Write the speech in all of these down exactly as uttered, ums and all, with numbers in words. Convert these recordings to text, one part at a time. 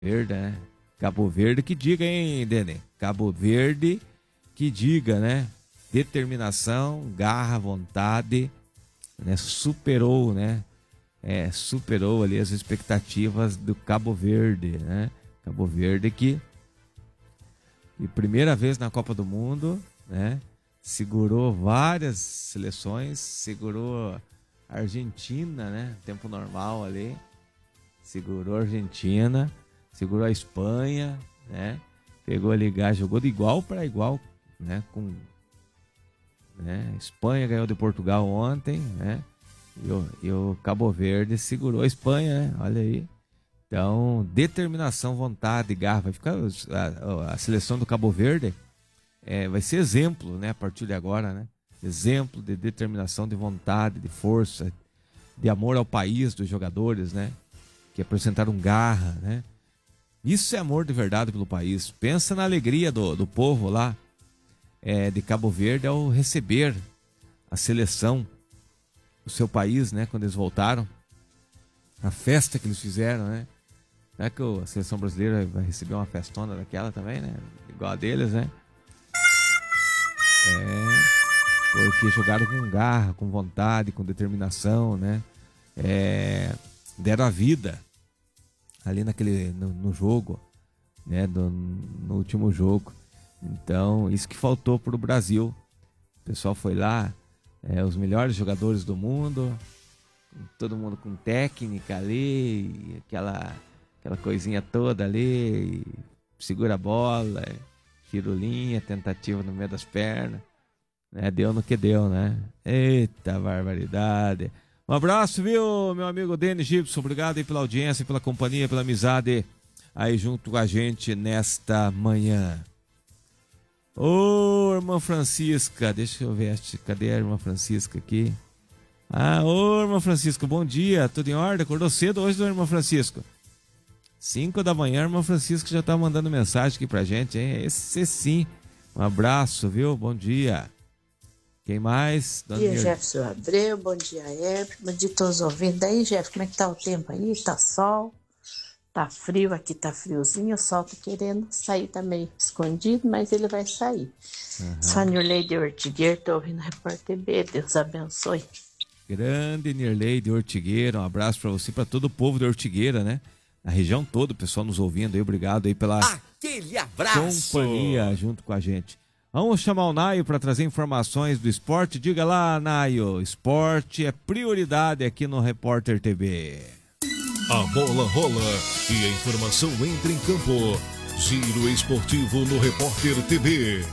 Verde, né? Cabo Verde que diga, hein, Dene? Cabo Verde que diga, né? Determinação, garra, vontade, né? Superou, né? É, superou ali as expectativas do Cabo Verde, né? Cabo Verde que, e primeira vez na Copa do Mundo, né? Segurou várias seleções, segurou a Argentina, né? Tempo normal ali, segurou a Argentina, segurou a Espanha, né? Pegou ali, jogou de igual para igual, né? Com, né? Espanha ganhou de Portugal ontem, né? E o, e o Cabo Verde segurou a Espanha, né? Olha aí. Então, determinação, vontade, garra. Vai ficar a, a seleção do Cabo Verde é, vai ser exemplo, né? A partir de agora, né? Exemplo de determinação, de vontade, de força, de amor ao país dos jogadores, né? Que apresentaram garra, né? Isso é amor de verdade pelo país. Pensa na alegria do, do povo lá é, de Cabo Verde ao receber a seleção do seu país, né? Quando eles voltaram. A festa que eles fizeram, né? Será que a seleção brasileira vai receber uma festona daquela também, né? Igual a deles, né? É, porque jogaram com garra, com vontade, com determinação, né? É, deram a vida ali naquele, no, no jogo, né? Do, no último jogo. Então, isso que faltou pro Brasil. O pessoal foi lá, é, os melhores jogadores do mundo, todo mundo com técnica ali, aquela, aquela coisinha toda ali, segura a bola, girolinha, tentativa no meio das pernas, né? Deu no que deu, né? Eita barbaridade. Um abraço, viu, meu amigo Denis Gibson, obrigado aí pela audiência, pela companhia, pela amizade aí junto com a gente nesta manhã. Ô, irmã Francisca, deixa eu ver, cadê a irmã Francisca aqui? Ah, ô, irmã Francisca, bom dia, tudo em ordem? Acordou cedo hoje, irmã Francisco? Cinco da manhã, irmã Francisca já tá mandando mensagem aqui pra gente, hein? Esse sim, um abraço, viu? Bom dia. Quem mais? Bom dia, Jefferson Abreu, bom dia, Hebe, bom dia a todos os ouvintes. Daí, Jeff, como é que tá o tempo aí? Tá sol, tá frio, aqui tá friozinho, o sol tá querendo sair, tá meio escondido, mas ele vai sair. Uhum. Sou a Nirleide Ortigueira, tô ouvindo o Repórter T V, Deus abençoe. Grande Nirleide Ortigueira, um abraço pra você, pra todo o povo de Ortigueira, né? A região toda, o pessoal nos ouvindo aí, obrigado aí pela aquele abraço, companhia junto com a gente. Vamos chamar o Naio para trazer informações do esporte. Diga lá, Naio, esporte é prioridade aqui no Repórter T V. A bola rola e a informação entra em campo. Giro esportivo no Repórter T V.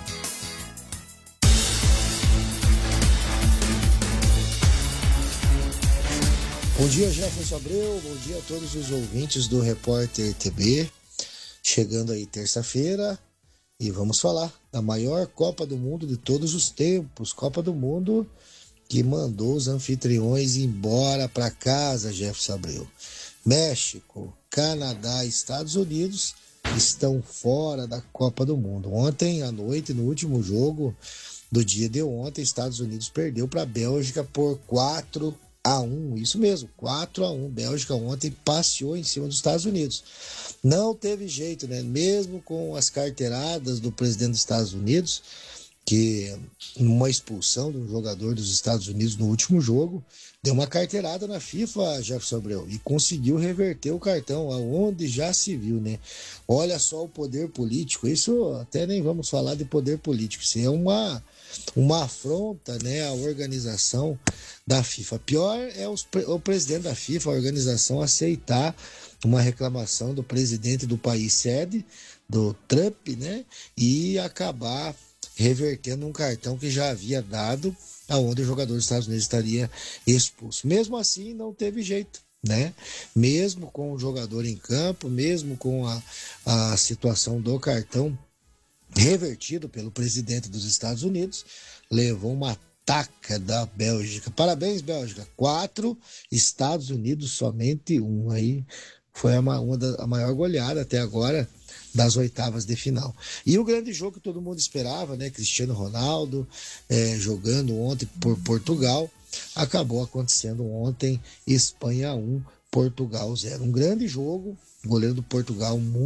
Bom dia, Jefferson Abreu, bom dia a todos os ouvintes do Repórter T V. Chegando aí terça-feira e vamos falar da maior Copa do Mundo de todos os tempos. Copa do Mundo que mandou os anfitriões embora para casa, Jefferson Abreu. México, Canadá e Estados Unidos estão fora da Copa do Mundo. Ontem à noite, no último jogo do dia de ontem, Estados Unidos perdeu para a Bélgica por quatro a um, isso mesmo, quatro a um. Bélgica ontem passeou em cima dos Estados Unidos. Não teve jeito, né? Mesmo com as carteiradas do presidente dos Estados Unidos, que numa expulsão de um jogador dos Estados Unidos no último jogo, deu uma carteirada na FIFA, Jefferson Abreu, e conseguiu reverter o cartão, aonde já se viu, né? Olha só o poder político, isso até nem vamos falar de poder político, isso é uma, uma afronta, né, à organização da FIFA. Pior é os, o presidente da FIFA, a organização, aceitar uma reclamação do presidente do país sede, do Trump, né, e acabar revertendo um cartão que já havia dado, aonde o jogador dos Estados Unidos estaria expulso. Mesmo assim, não teve jeito, né? Mesmo com o jogador em campo, mesmo com a, a situação do cartão revertido pelo presidente dos Estados Unidos, levou uma taca da Bélgica. Parabéns, Bélgica. Quatro, Estados Unidos somente um. Aí foi uma, uma da, a maior goleada até agora das oitavas de final. E o grande jogo que todo mundo esperava, né? Cristiano Ronaldo é, jogando ontem por Portugal, acabou acontecendo ontem. Espanha um, Portugal zero. Um grande jogo, goleiro do Portugal, muito